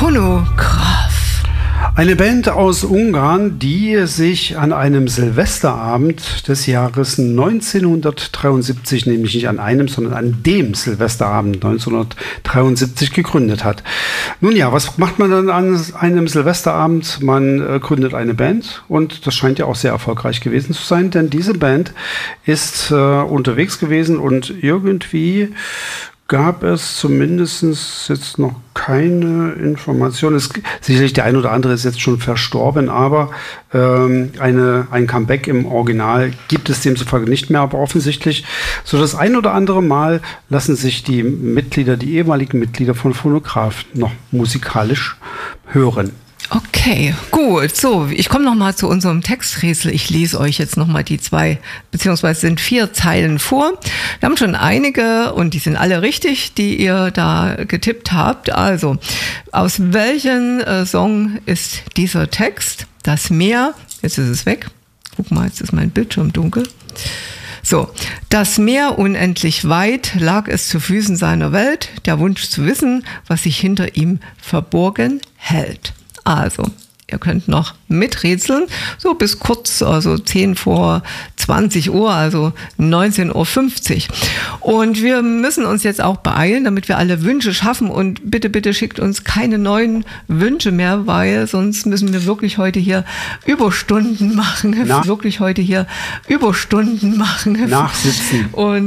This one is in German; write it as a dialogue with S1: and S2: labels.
S1: Phonograph.
S2: Eine Band aus Ungarn, die sich an einem Silvesterabend des Jahres 1973, nämlich nicht an einem, sondern an dem Silvesterabend 1973 gegründet hat. Nun ja, was macht man dann an einem Silvesterabend? Man gründet eine Band und das scheint ja auch sehr erfolgreich gewesen zu sein, denn diese Band ist unterwegs gewesen und irgendwie gab es zumindest jetzt noch keine Information. Sicherlich der ein oder andere ist jetzt schon verstorben, aber ein Comeback im Original gibt es demzufolge nicht mehr. Aber offensichtlich, so das ein oder andere Mal lassen sich die ehemaligen Mitglieder von Phonograph noch musikalisch hören.
S1: Okay, gut. So, ich komme nochmal zu unserem Texträtsel. Ich lese euch jetzt nochmal die 2, beziehungsweise sind 4 Zeilen vor. Wir haben schon einige und die sind alle richtig, die ihr da getippt habt. Also, aus welchem Song ist dieser Text? Das Meer, jetzt ist es weg. Guck mal, jetzt ist mein Bildschirm dunkel. So, das Meer unendlich weit lag es zu Füßen seiner Welt, der Wunsch zu wissen, was sich hinter ihm verborgen hält. Also, ihr könnt noch miträtseln, so bis kurz, also 10 vor 20 Uhr, also 19.50 Uhr. Und wir müssen uns jetzt auch beeilen, damit wir alle Wünsche schaffen. Und bitte, bitte schickt uns keine neuen Wünsche mehr, weil sonst müssen wir wirklich heute hier Überstunden machen.
S2: Nachsitzen.
S1: Und